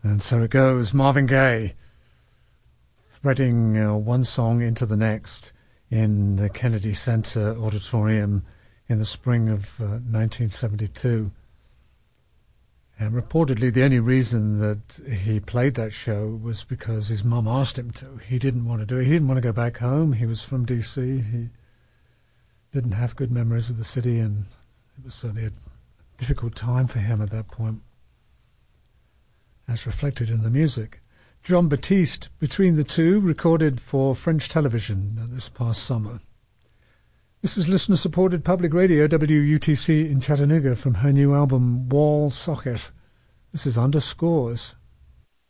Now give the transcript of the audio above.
And so it goes, Marvin Gaye, threading one song into the next in the Kennedy Center Auditorium in the spring of 1972. And reportedly, the only reason that he played that show was because his mum asked him to. He didn't want to do it. He didn't want to go back home. He was from D.C. He didn't have good memories of the city, and it was certainly a difficult time for him at that point, as reflected in the music. Jon Batiste, Between the Two, recorded for French television this past summer. This is listener-supported public radio, WUTC in Chattanooga, from her new album Wall Socket. This is Underscores.